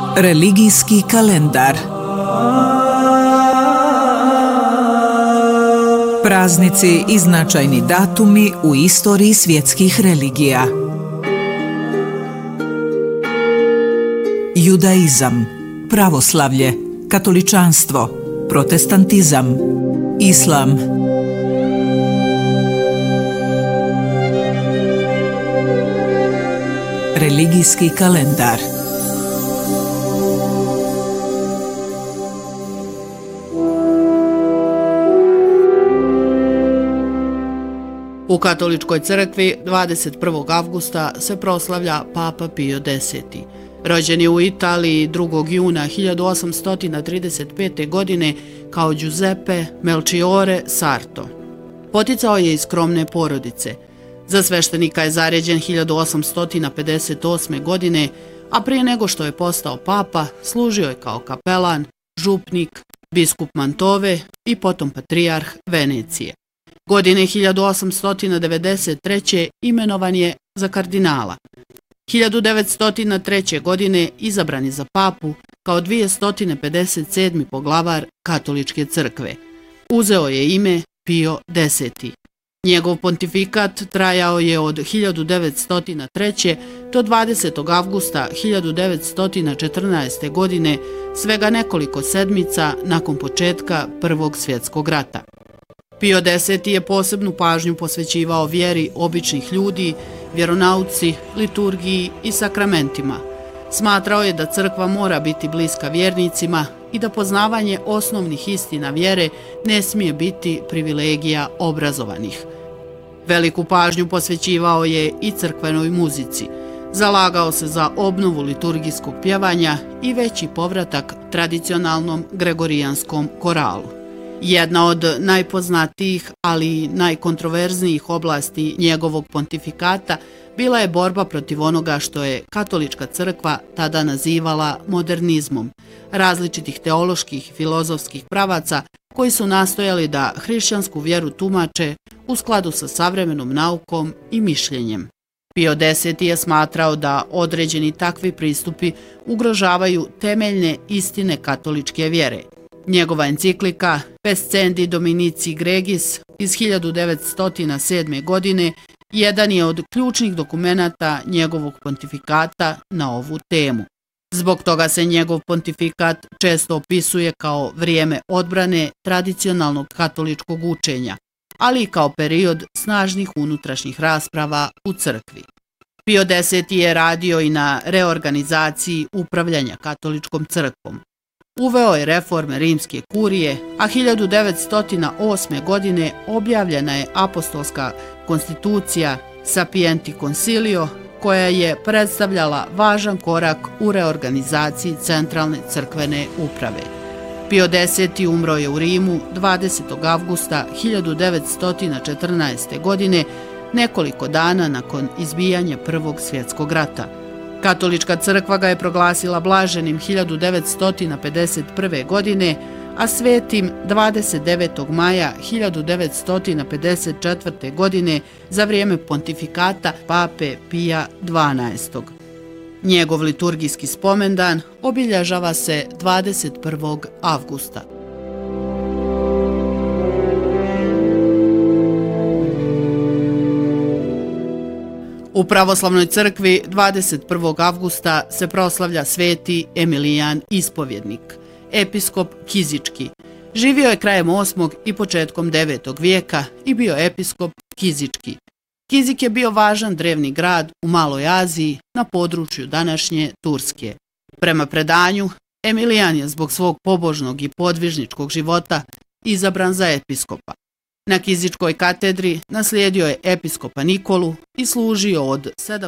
Religijski kalendar. Praznici i značajni datumi u istoriji svjetskih religija. Judaizam, pravoslavlje, katoličanstvo, protestantizam, islam. Religijski kalendar. U katoličkoj crkvi 21. avgusta se proslavlja Papa Pio X. Rođen je u Italiji 2. juna 1835. godine kao Giuseppe Melchiore Sarto. Poticao je iz skromne porodice. Za sveštenika je zaređen 1858. godine, a prije nego što je postao papa, služio je kao kapelan, župnik, biskup Mantove i potom patrijarh Venecije. Godine 1893. imenovan je za kardinala. 1903. godine izabran je za papu kao 257. poglavar katoličke crkve. Uzeo je ime Pio X. Njegov pontifikat trajao je od 1903. do 20. avgusta 1914. godine, svega nekoliko sedmica nakon početka Prvog svjetskog rata. Pio X je posebnu pažnju posvećivao vjeri običnih ljudi, vjeronauci, liturgiji i sakramentima. Smatrao je da crkva mora biti bliska vjernicima i da poznavanje osnovnih istina vjere ne smije biti privilegija obrazovanih. Veliku pažnju posvećivao je i crkvenoj muzici. Zalagao se za obnovu liturgijskog pjevanja i veći povratak tradicionalnom gregorijanskom koralu. Jedna od najpoznatijih, ali i najkontroverznijih oblasti njegovog pontifikata bila je borba protiv onoga što je katolička crkva tada nazivala modernizmom, različitih teoloških i filozofskih pravaca koji su nastojali da hrišćansku vjeru tumače u skladu sa savremenom naukom i mišljenjem. Pio X je smatrao da određeni takvi pristupi ugrožavaju temeljne istine katoličke vjere. Njegova enciklika Pascendi Dominici Gregis iz 1907. godine jedan je od ključnih dokumenata njegovog pontifikata na ovu temu. Zbog toga se njegov pontifikat često opisuje kao vrijeme odbrane tradicionalnog katoličkog učenja, ali i kao period snažnih unutrašnjih rasprava u crkvi. Pio X je radio i na reorganizaciji upravljanja katoličkom crkvom. Uveo je reforme rimske kurije, a 1908. godine objavljena je apostolska konstitucija Sapienti Concilio, koja je predstavljala važan korak u reorganizaciji centralne crkvene uprave. Pio X umro je u Rimu 20. avgusta 1914. godine, nekoliko dana nakon izbijanja Prvog svjetskog rata. Katolička crkva ga je proglasila blaženim 1951. godine, a svetim 29. maja 1954. godine za vrijeme pontifikata pape Pija XII. Njegov liturgijski spomendan obilježava se 21. avgusta. U pravoslavnoj crkvi 21. avgusta se proslavlja sveti Emilijan Ispovjednik, episkop Kizički. Živio je krajem 8. i početkom 9. vijeka i bio episkop Kizički. Kizik je bio važan drevni grad u Maloj Aziji na području današnje Turske. Prema predanju, Emilijan je zbog svog pobožnog i podvižničkog života izabran za episkopa. Na Kizičkoj katedri naslijedio je episkopa Nikolu i služio od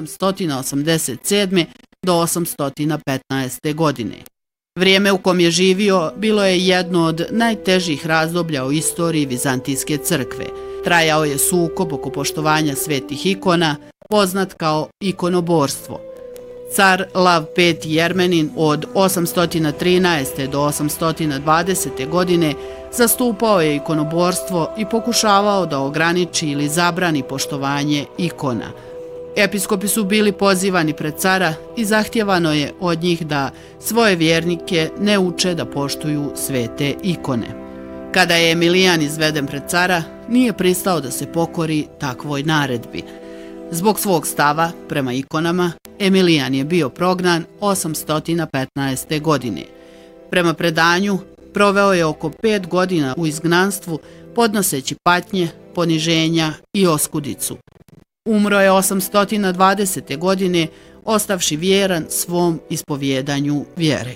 787. do 815. godine. Vrijeme u kom je živio bilo je jedno od najtežih razdoblja u istoriji Vizantijske crkve. Trajao je sukob oko poštovanja svetih ikona, poznat kao ikonoborstvo. Car Lav V. Jermenin od 813. do 820. godine zastupao je ikonoborstvo i pokušavao da ograniči ili zabrani poštovanje ikona. Episkopi su bili pozivani pred cara i zahtjevano je od njih da svoje vjernike ne uče da poštuju svete ikone. Kada je Emilijan izveden pred cara, nije pristao da se pokori takvoj naredbi. Zbog svog stava prema ikonama, Emilijan je bio prognan 815. godine. Prema predanju, proveo je oko 5 godina u izgnanstvu, podnoseći patnje, poniženja i oskudicu. Umro je 820. godine, ostavši vjeran svom ispovjedanju vjere.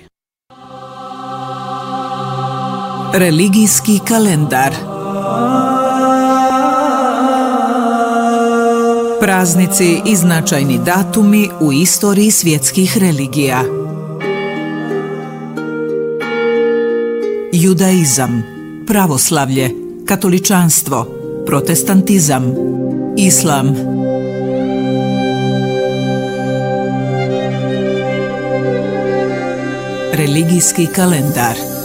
Religijski kalendar. Praznici i značajni datumi u istoriji svjetskih religija. Judaizam, pravoslavlje, katoličanstvo, protestantizam, islam. Religijski kalendar.